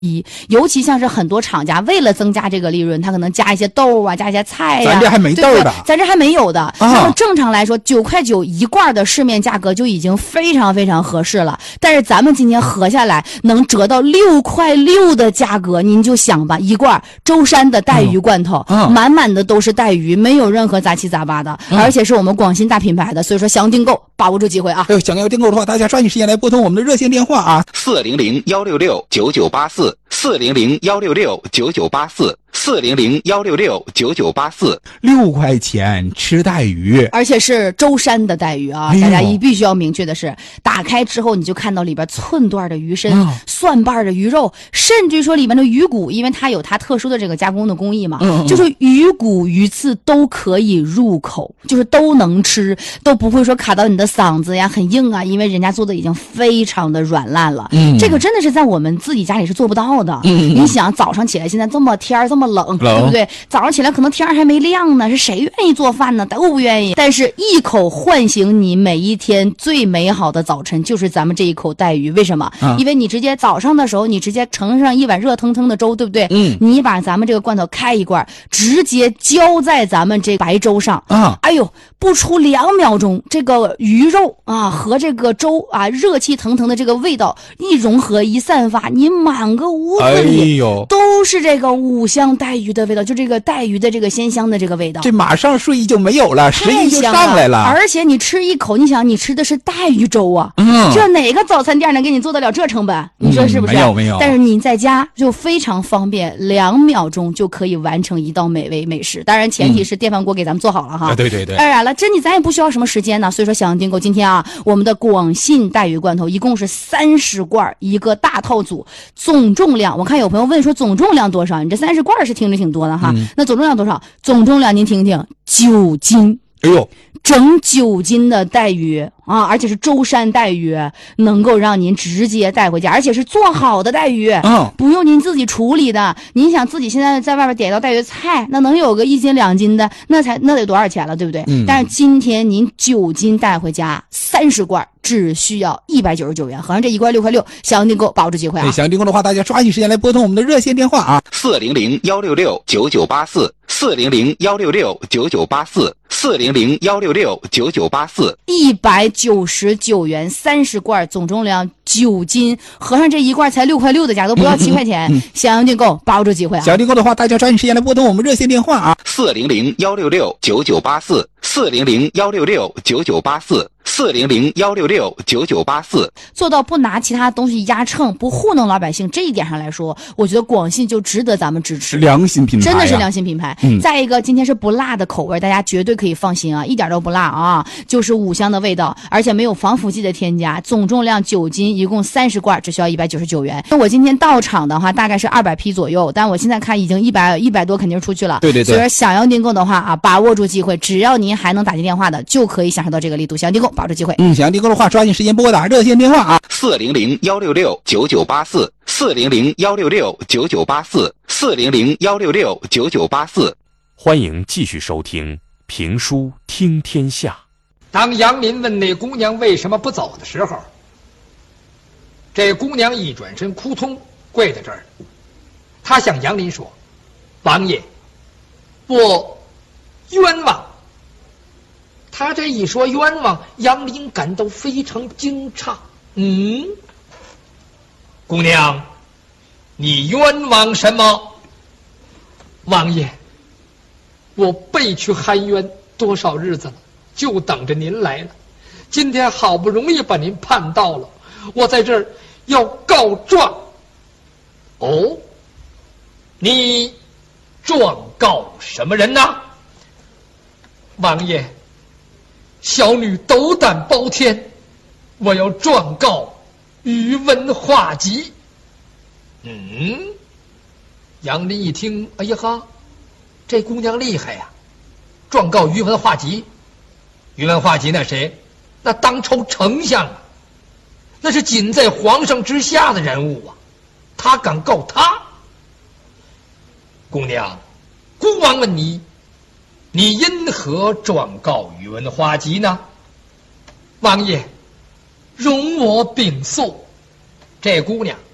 尤其像是很多厂家为了增加这个利润，他可能加一些豆啊，加一些菜呀， 咱这还没豆的， 咱这还没有的。那么正常来说，9块9一罐的市面价格就已经非常非常合适了。但是咱们今天合下来能折到6块6的价格，您就想吧，一罐舟山的带鱼罐头，满满的都是带鱼，没有任何杂七杂八的，而且是我们广信大品牌的，所以说想要订购，把握住机会啊！ 想要订购的话，大家抓紧时间来拨通我们的热线电话啊，400-166-9984，400-166-9984，400-166-9984，6块钱吃带鱼， 而且是舟山的带鱼啊！大家必须要明确的是，打开之后你就看到里边寸段的鱼身、蒜瓣的鱼肉，甚至说里面的鱼骨，因为它有它特殊的这个加工的工艺嘛，就是鱼骨鱼刺都可以入口，就是都能吃，都不会说卡到你的嗓子呀，很硬啊，因为人家做的已经非常的软烂了。这个真的是在我们自己家里是做不到的。你想早上起来，现在这么天儿这么冷，对不对？早上起来可能天儿还没亮呢，是谁愿意做饭呢？都不愿意。但是一口唤醒你每一天最美好的早晨，就是咱们这一口带鱼。为什么？因为你直接早上的时候，你直接盛上一碗热腾腾的粥，对不对？你把咱们这个罐头开一罐，直接浇在咱们这白粥上哎呦，不出2秒钟，这个鱼肉啊和这个粥啊热气腾腾的这个味道一融合一散发，你满个屋子里都是这个五香带鱼的味道，就这个带鱼的这个鲜香的这个味道， 这马上睡意就没有了，食欲就上来了。 而且你吃一口，你想你吃的是带鱼粥啊，这哪个早餐店能给你做得了这成本？你说是不是？ 没有。 但是你在家就非常方便，2秒钟就可以完成一道美味美食。当然前提是电饭锅给咱们做好了哈。 对。 当然了，咱也不需要什么时间呢，所以说想要订购今天啊，我们的广信带鱼罐头一共是30罐一个大套组，总重量我看有朋友问说总重量多少？你这30罐是听着挺多的哈。那总重量多少？总重量您听听，9斤。 哎呦， 整9斤的带鱼啊，而且是舟山带鱼，能够让您直接带回家，而且是做好的带鱼，不用您自己处理的。您想自己现在在外边点一道带鱼菜，那能有个1斤2斤的，那得多少钱了，对不对？但是今天您9斤带回家，30罐只需要199元，合上这一罐6块6，想要订购把握住机会啊！ 想要订购的话，大家抓紧时间来拨通我们的热线电话啊 ，400-166-9984，400-166-9984，199元30罐，总重量9斤，合上这一罐才6块6的价，都不要7块钱。想要订购把握住机会啊！ 想要订购的话，大家抓紧时间来拨通我们热线电话啊 ，400-166-9984，400-166-9984，400-166-9984。做到不拿其他东西压秤，不糊弄老百姓，这一点上来说，我觉得广信就值得咱们支持。 良心品牌， 真的是良心品牌。再一个，今天是不辣的口味，大家绝对可以放心啊，一点都不辣啊，就是五香的味道，而且没有防腐剂的添加。总重量9斤，一共30罐，只需要199元。我今天到场的话，大概是200批左右，但我现在看已经100多肯定出去了。 对。 所以说想要订购的话啊，把握住机会，只要您还能打进电话的，就可以享受到这个力度。想要订购，把握住机会。 想要订购的话，抓紧时间拨打热线电话啊 ，400-166-9984，400-166-9984，400-166-9984。欢迎继续收听评书听天下。 当杨林问那姑娘为什么不走的时候，这姑娘一转身扑通跪在这儿，她向杨林说：“王爷，我冤枉。”她这一说冤枉，杨林感到非常惊诧。姑娘，你冤枉什么？王爷，我背去含冤多少日子了，就等着您来了。今天好不容易把您盼到了，我在这儿要告状。哦，你状告什么人呢？王爷，小女斗胆包天，我要状告宇文化及。杨林一听，哎呀哈，这姑娘厉害呀，状告宇文化及。宇文化及那谁？那当朝丞相啊，那是仅在皇上之下的人物啊，他敢告他？姑娘，孤王问你，你因何状告宇文化及呢？王爷，容我禀诉。这姑娘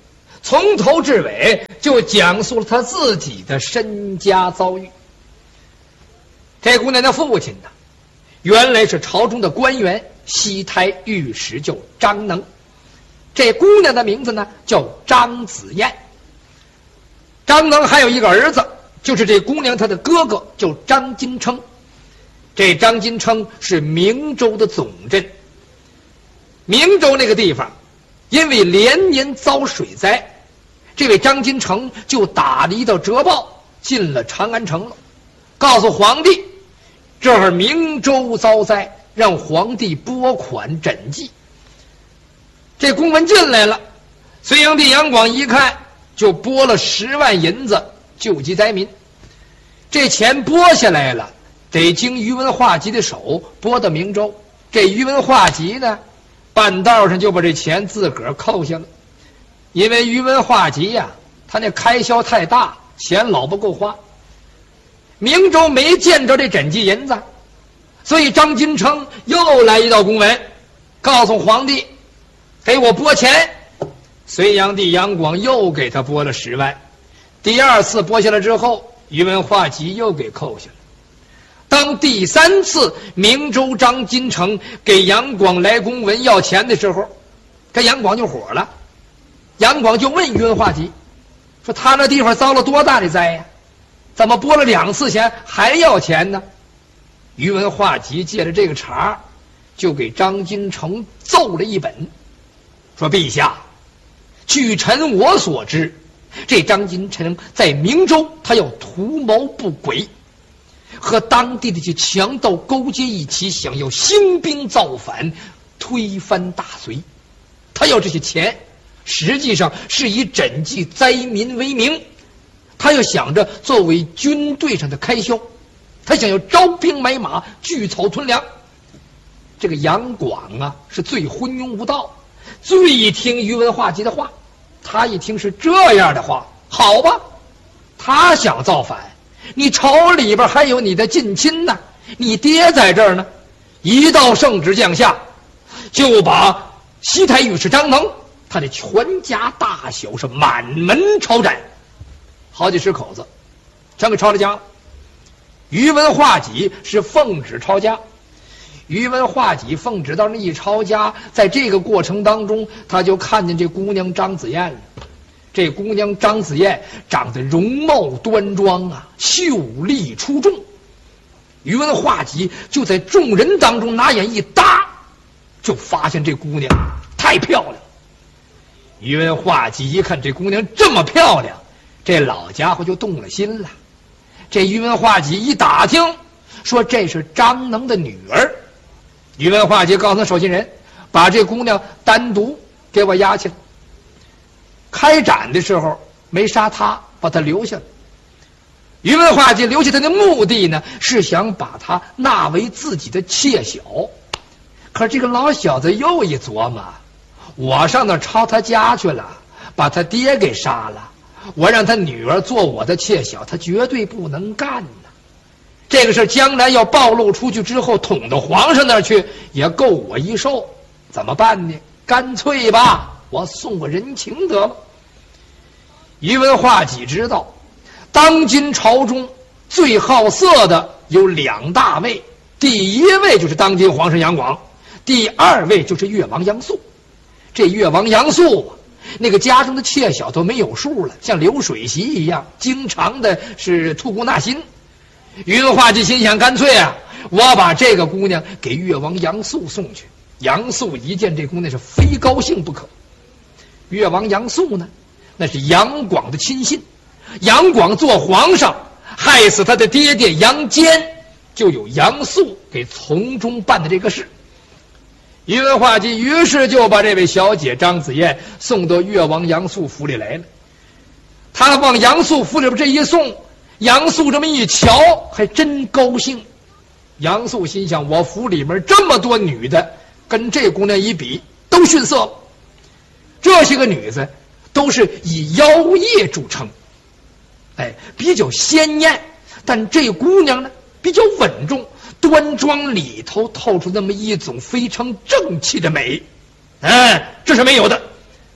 从头至尾就讲述了他自己的身家遭遇。这姑娘的父亲呢，原来是朝中的官员，西台御史，叫张能。这姑娘的名字呢叫张子燕。张能还有一个儿子，就是这姑娘她的哥哥，叫张金称。这张金称是明州的总镇。明州那个地方因为连年遭水灾，这位张金城就打了一道折报进了长安城了，告诉皇帝这儿明州遭灾，让皇帝拨款赈济。这公文进来了，隋炀帝杨广一看就拨了10万银子救济灾民。这钱拨下来了，得经宇文化及的手拨到明州。这宇文化及呢，半道上就把这钱自个儿扣下了。因为宇文化及呀，他那开销太大，钱老不够花。明州没见着这赈济银子，所以张金城又来一道公文，告诉皇帝给我拨钱。隋炀帝杨广又给他拨了10万。第2次拨下来之后，宇文化及又给扣下了。当第3次明州张金城给杨广来公文要钱的时候，跟杨广就火了。杨广就问宇文化及说，他那地方遭了多大的灾呀，怎么拨了2次钱还要钱呢？宇文化及借着这个茬，就给张金城奏了一本，说陛下，据臣我所知，这张金城在明州他要图谋不轨，和当地的这强盗勾结一起，想要兴兵造反，推翻大隋。他要这些钱实际上是以赈济灾民为名，他又想着作为军队上的开销，他想要招兵买马，聚草屯粮。这个杨广啊是最昏庸无道，最听宇文化及的话。他一听是这样的话，好吧，他想造反，你朝里边还有你的近亲呢，你爹在这儿呢。一道圣旨降下，就把西台御史张能他的全家大小是满门抄斩，好几10口子全给抄了家了。宇文化及是奉旨抄家，宇文化及奉旨到那一抄家，在这个过程当中，他就看见这姑娘张子燕了。这姑娘张子燕长得容貌端庄啊，秀丽出众。宇文化及就在众人当中拿眼一搭，就发现这姑娘太漂亮。宇文化及一看这姑娘这么漂亮，这老家伙就动了心了。这宇文化及一打听，说这是张能的女儿。宇文化及告诉他手心人，把这姑娘单独给我押起来。开斩的时候没杀他，把他留下了。宇文化及留下他的目的呢，是想把他纳为自己的妾小。可是这个老小子又一琢磨，我上那抄他家去了，把他爹给杀了，我让他女儿做我的妾小，他绝对不能干呢。这个事将来要暴露出去之后，捅到皇上那儿去，也够我一受。怎么办呢？干脆吧，我送个人情得了。宇文化及知道，当今朝中最好色的有2大位，第1位就是当今皇上杨广，第2位就是越王杨素。这越王杨素那个家中的妾小都没有数了，像流水席一样，经常的是吐故纳新。宇文化及心想，干脆啊，我把这个姑娘给越王杨素送去。杨素一见这姑娘是非高兴不可。越王杨素呢，那是杨广的亲信，杨广做皇上害死他的爹爹杨坚，就有杨素给从中办的这个事。宇文化及于是就把这位小姐张子燕送到越王杨素府里来了。他往杨素府里边这一送，杨素这么一瞧，还真高兴。杨素心想，我府里面这么多女的，跟这姑娘一比都逊色了。这些个女子都是以妖艳著称，比较鲜艳，但这姑娘呢比较稳重端庄，里头透出那么一种非常正气的美，这是没有的。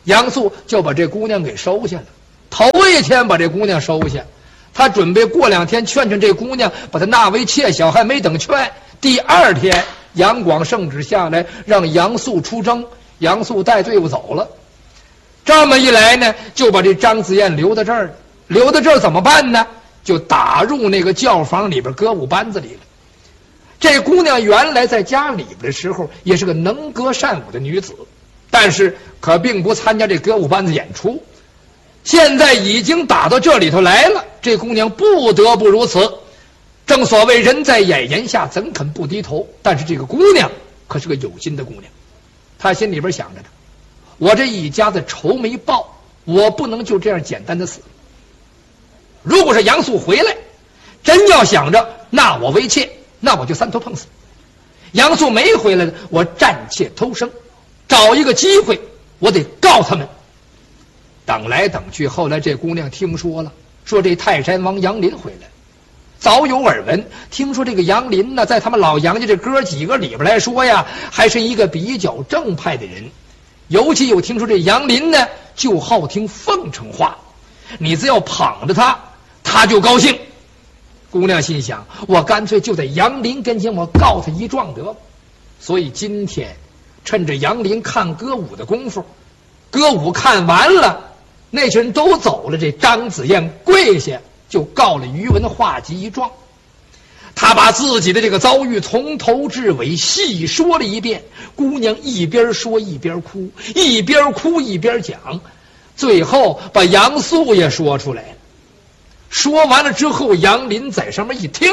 杨素就把这姑娘给收下了。头一天把这姑娘收下，他准备过2天劝劝这姑娘，把她纳为妾小，还没等劝，第2天杨广圣旨下来，让杨素出征，杨素带队伍走了。这么一来呢，就把这张子燕留在这儿，留在这儿怎么办呢？就打入那个教坊里边歌舞班子里了。这姑娘原来在家里边的时候也是个能歌善舞的女子，但是可并不参加这歌舞班子演出。现在已经打到这里头来了，这姑娘不得不如此。正所谓人在眼檐下，怎肯不低头？但是这个姑娘可是个有心的姑娘，她心里边想着呢，我这一家子仇没报，我不能就这样简单的死。如果是杨素回来，真要想着纳我为妾，那我就3头碰死。杨素没回来的，我暂且偷生，找一个机会，我得告他们。等来等去，后来这姑娘听说了，说这泰山王杨林回来，早有耳闻。听说这个杨林呢，在他们老杨家这哥几个里边来说呀，还是一个比较正派的人。尤其有听说这杨林呢，就好听奉承话，你只要捧着他，他就高兴。姑娘心想，我干脆就在杨林跟前，我告他一状得了。所以今天趁着杨林看歌舞的功夫，歌舞看完了，那群人都走了，这张子燕跪下就告了于文化及一状。他把自己的这个遭遇从头至尾细说了一遍。姑娘一边说一边哭，一边哭一边讲，最后把杨素也说出来了。说完了之后，杨林在上面一听，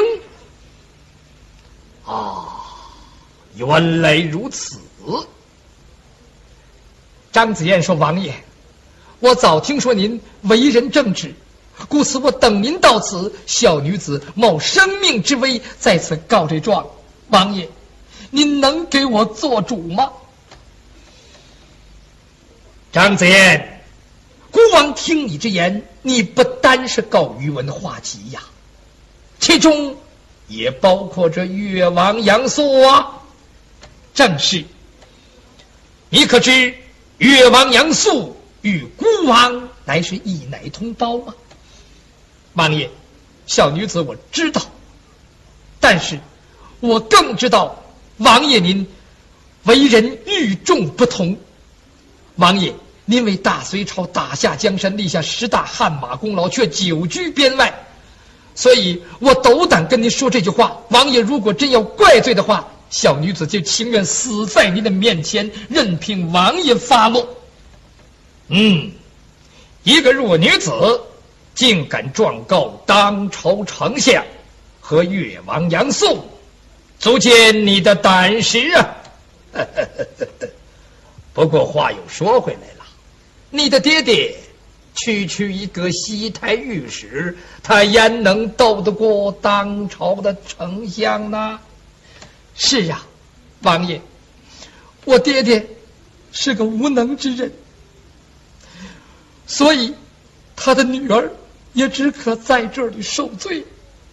原来如此。张子燕说，王爷，我早听说您为人正直，故此我等您到此，小女子冒生命之危在此告这状。王爷，您能给我做主吗？张子燕，孤王听你之言，你不单是告于文化及呀，其中也包括这越王杨素啊。正是。你可知越王杨素与孤王乃是一奶同胞吗？王爷，小女子我知道，但是我更知道王爷您为人与众不同。王爷，您为大隋朝打下江山，立下10大汗马功劳，却久居边外，所以我斗胆跟您说这句话。王爷如果真要怪罪的话，小女子就情愿死在您的面前，任凭王爷发落。一个弱女子竟敢状告当朝丞相和越王杨素，足见你的胆识啊！不过话又说回来了，你的爹爹区一个西台御史，他焉能斗得过当朝的丞相呢？是啊，王爷，我爹爹是个无能之人，所以他的女儿也只可在这里受罪。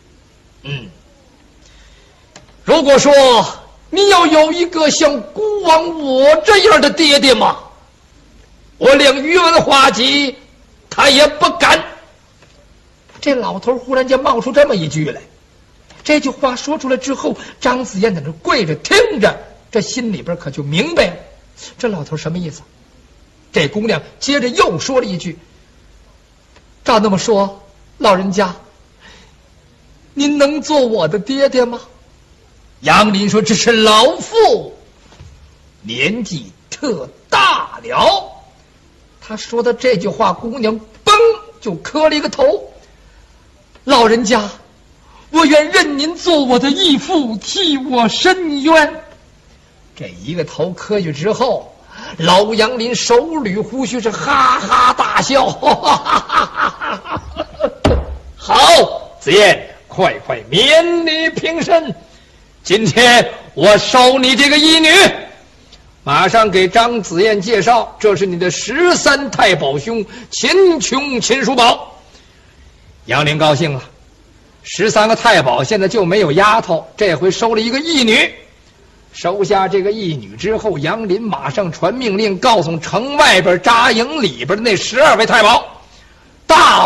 如果说你要有一个像孤王我这样的爹爹吗？我连于文化及他也不敢。这老头忽然间冒出这么一句来，这句话说出来之后，张子燕在那跪着听着，这心里边可就明白了，这老头什么意思。这姑娘接着又说了一句，照那么说，老人家您能做我的爹爹吗？杨林说，这是老妇年纪特大了。他说的这句话，姑娘嘣就磕了一个头。老人家，我愿任您做我的义父，替我伸冤。这一个头磕去之后，老杨林手捋胡须，是哈哈大笑。好，子燕，快免礼平身。今天我收你这个义女。马上给张子燕介绍，这是你的13太保兄秦琼、秦叔宝。杨林高兴了，13个太保现在就没有丫头，这回收了一个义女。 收下这个义女之后，杨林马上传命令，告诉城外边扎营里边的那12位太保，大